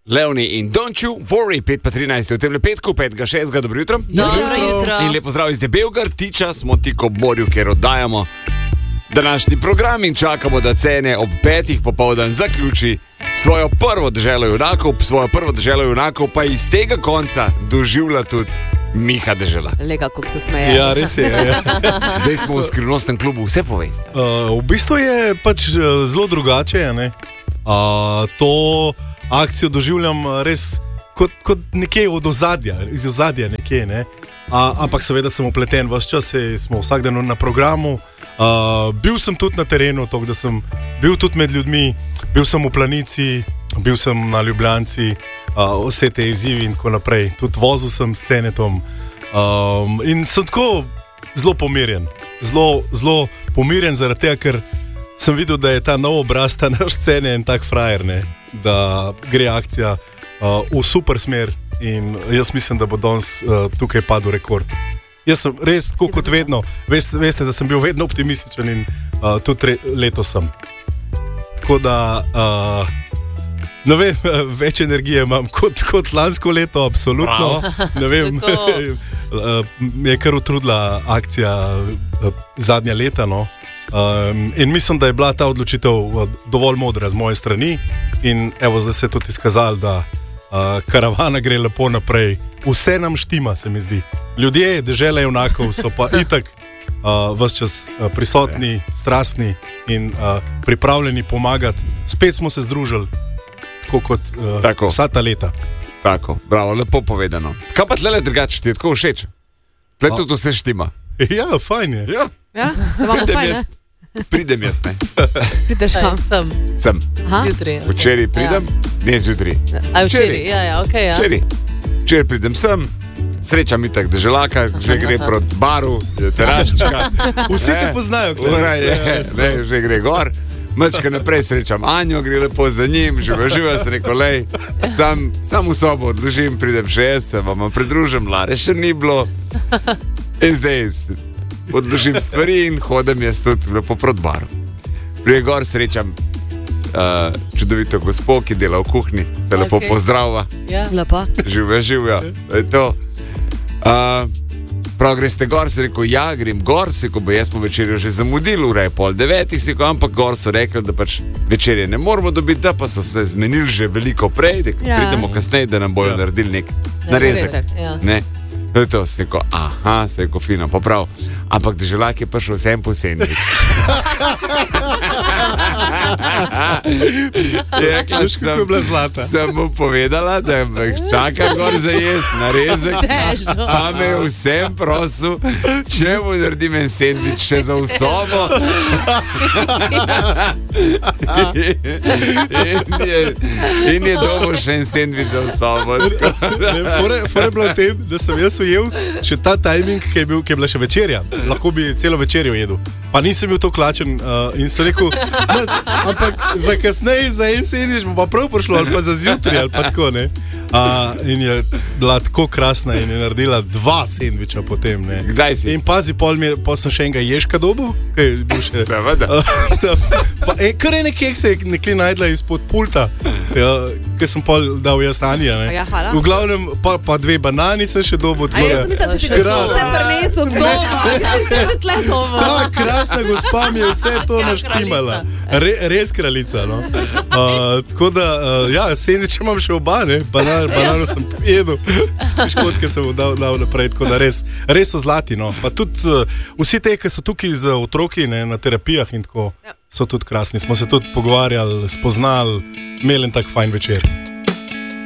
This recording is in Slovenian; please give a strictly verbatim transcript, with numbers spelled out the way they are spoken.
Leoni in Don't You Worry, pet pa trinajst v tem petku, petega šestega, dobro jutro. Dobro jutro. In lepo zdrav iz Debelga Rtiča, smo tik ob morju, kjer oddajamo današnji program in čakamo, da Cene ob petih popoldan zaključi svojo prvo deželo junakov, svojo prvo deželo junakov pa iz tega konca doživlja tudi Miha Dežela. Lega, kako se smeje. Ja, res je. Ja. Zdaj smo v skrivnostnem klubu, vse poveste. Uh, v bistvu je pač uh, zelo drugače. Ne? Uh, to akcijo doživljam res kot, kot nekje od ozadja, iz ozadja nekje. Ne? Uh, ampak seveda sem upleten vse čas, smo vsak dan na programu. Uh, bil sem tudi na terenu, tok, da sem bil tudi med ljudmi, bil sem v Planici, bil sem na Ljubljanci, uh, vse te izzivi in tako naprej. Tudi vozil sem s Cenetom um, in sem tako zelo pomirjen. Zelo, zelo pomirjen zaradi tega, ker sem videl, da je ta nov obraz, ta naš Cene en tak frajer, ne? Da gre akcija uh, v super smer in jaz mislim, da bo danes uh, tukaj padel rekord. Jaz sem res, tako kot vedno, veste, veste, da sem bil vedno optimističen in uh, tudi re, letos sem. Tako da, uh, ne vem, več energije imam kot, kot lansko leto, absolutno. Bravo. Ne vem, mi je kar utrudila akcija uh, zadnja leta, no. Um, in mislim, da je bila ta odločitev uh, dovolj modra z moje strani in evo, zdaj se je tudi izkazalo, da uh, karavana gre lepo naprej. Vse nam štima, se mi zdi. Ljudje, dežela junakov so pa itak uh, ves čas uh, prisotni, strastni in uh, pripravljeni pomagati. Spet smo se združili, tako kot uh, tako. Vsa ta leta. Tako, bravo, lepo povedano. Kaj pa tlele drugače, ti je tako všeč? Tle tudi vse štima. Ja, fajn je. Ja, ja se vam fajn, ne? Pridem jaz, ne. Prideš kam? Sem. Sem. Zjutraj. Okay. Včeraj pridem, ja. Ne zjutraj. A včeraj, ja, ja, okej, okay, ja. Včeraj. Včeraj pridem sem, srečam itak Deželaka, že gre proti baru, teraščka. Vsi te poznajo. Ura je, ne, že gre gor. Mačka naprej srečam Anjo, gre lepo za njim, živa, živa, se rekel, lej, sam, sam v sobo odložim, pridem še jaz, se vam pridružim, Lare še ni bilo. In zdaj odložim stvari in hodem jaz tudi lepo proti baru. Prije gor srečam uh, čudovito gospo, ki dela v kuhinji, se lepo okay. Pozdrava. Ja. Lepa. Živja, živja. To je to. Uh, prav greste gor, se rekel, ja, grem gor, se rekel, bo jaz po večerju že zamudil, ura je pol devetih, se rekel, ampak gor so rekli, da pač večerje ne moramo dobiti, da pa so se zmenili že veliko prej, da ja. Pridemo kasneje, da nam bojo ja. Naredili nek narezek. Ja. Ne? To je to, se rekel, aha, se rekel, fino, poprav. Ampak Deželak je prišel vsem po sendvič. Jekla sem, sem mu povedala, da me čaka gor za jest narezek, pa me je vsem prosil, če mu naredim en sendvič še za v sobo. in, je, in je dobil še en sendvič za v sobo. Fore je bilo v tem, da sem jaz ujel še ta timing, ki je, bil, ki je bila še večerja. Lahko bi celo večerjo jedel. Pa nisem bil to klačen uh, in sem rekel, ampak za kasneje, za en sendvič bo pa prav prišlo, ali pa za zjutraj, ali pa tako, ne. Uh, in je bila tako krasna in je naredila dva sendviča potem, ne. Kdaj si? In pazi, pol, mi je, pol sem še enega ježka dobil, kaj je bil še... Seveda. Uh, e, kar ene kekse je nekje najdla izpod pulta, ja, ker sem pol dal jaz Anja, ne. Ja, hvala. V glavnem, pa, pa dve banani sem še dobil. A jaz sem mislila, da si še vse prinesel od doma, ti si že tle doma. Ta krasna gospa mi je vse to ja, naštimala. Re, res kraljica, no. Uh, tako da, uh, ja, sendviče imam še oba, ne. Banan, banano sem jedel. Škotke sem mu dal, dal naprej, tako da res, res so zlati, no. Pa tudi uh, vsi te, ki so tukaj z otroki, ne, na terapijah in tako, ja. So tudi krasni. Smo se tudi pogovarjali, spoznali, imeli en tak fajn večer.